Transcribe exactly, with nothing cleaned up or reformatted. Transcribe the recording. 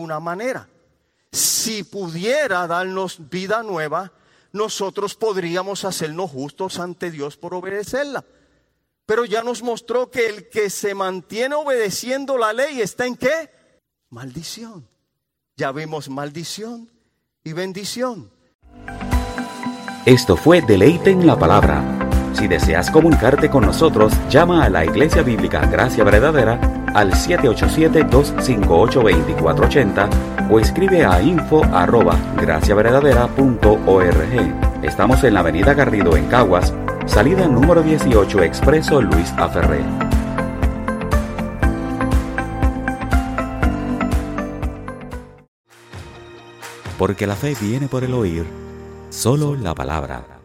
ninguna manera. Si pudiera darnos vida nueva, nosotros podríamos hacernos justos ante Dios por obedecerla. Pero ya nos mostró que el que se mantiene obedeciendo la ley está en ¿qué? Maldición. Ya vimos maldición y bendición. Esto fue Deleite en la Palabra. Si deseas comunicarte con nosotros, llama a la Iglesia Bíblica Gracia Verdadera al siete ocho siete, dos cinco ocho, dos cuatro ocho cero o escribe a info arroba graciaverdadera punto org. Estamos en la avenida Garrido en Caguas, salida número dieciocho, Expreso Luis Aferré. Porque la fe viene por el oír, solo la palabra.